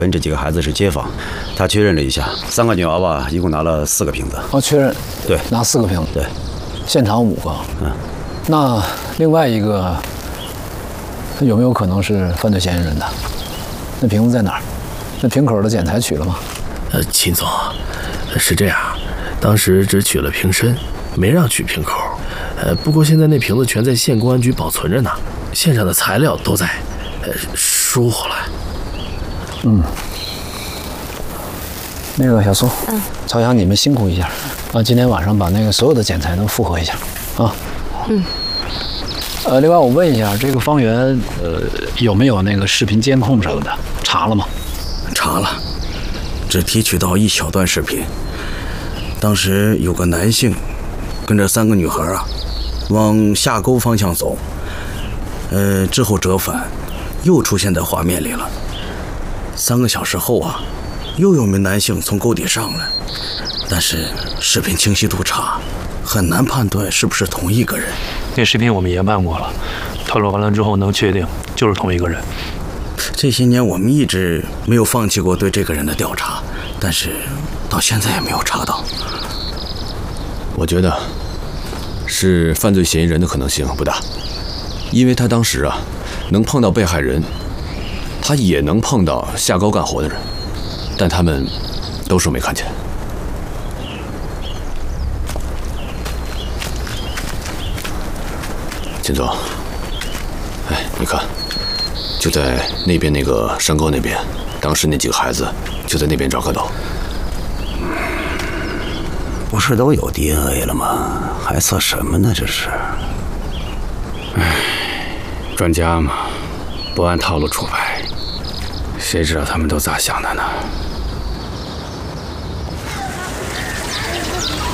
跟这几个孩子是街坊，他确认了一下，3个女娃娃一共拿了4个瓶子。 哦，确认。 对， 拿4个瓶子。 对， 现场5个。那另外一个有没有可能是犯罪嫌疑人的？那瓶子在哪儿？那瓶口的检材取了吗？ 秦总，是这样，当时只取了瓶身，没让取瓶口。不过现在那瓶子全在县公安局保存着呢，现场的材料都在，疏忽了。 那个小苏，朝阳，你们辛苦一下啊！今天晚上把那个所有的检材都复核一下啊。另外我问一下，这个方圆有没有那个视频监控什么的？查了吗？ 查了，只提取到一小段视频。当时有个男性跟着3个女孩往下沟方向走，之后折返，又出现在画面里了。3个小时后又有名男性从沟底上来，但是视频清晰度差，很难判断是不是同一个人。 那视频我们研判过了，讨论完了之后能确定就是同一个人。 这些年我们一直没有放弃过对这个人的调查，但是到现在也没有查到。 我觉得是犯罪嫌疑人的可能性不大，因为他当时能碰到被害人，他也能碰到下沟干活的人，但他们都说没看见。秦总，你看，就在那边那个山沟那边，当时那几个孩子就在那边找蝌蚪。 不是都有 DNA 了吗？还测什么呢？这是。 专家嘛，不按套路出牌，谁知道他们都咋想的呢？